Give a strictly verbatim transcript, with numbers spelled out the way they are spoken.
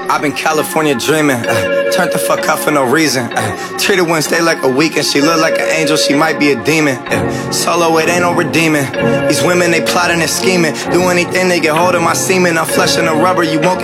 I've been California dreaming, uh, turned the fuck up for no reason. Uh, treated Wednesday like a weekend, she look like an angel, she might be a demon. Uh, solo, it ain't no redeeming. These women, they plotting and scheming, do anything they get hold of my semen. I'm flushing the rubber, you won't